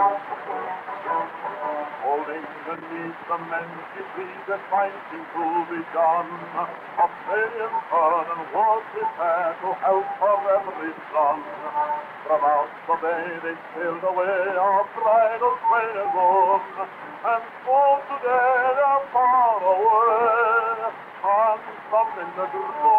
Holding beneath the mangy tree, the fighting to be done. Australian fern and was prepared to help her every son. From out the bay they sailed away, our bridal train is on, and for today they're far away. And some in the